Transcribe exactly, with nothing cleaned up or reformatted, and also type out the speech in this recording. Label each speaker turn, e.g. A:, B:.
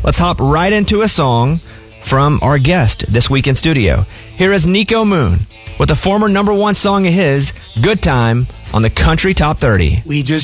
A: let's hop right into a song from our guest this week in studio. Here is Nico Moon with a former number one song of his, Good Time, on the Country Top thirty.
B: We just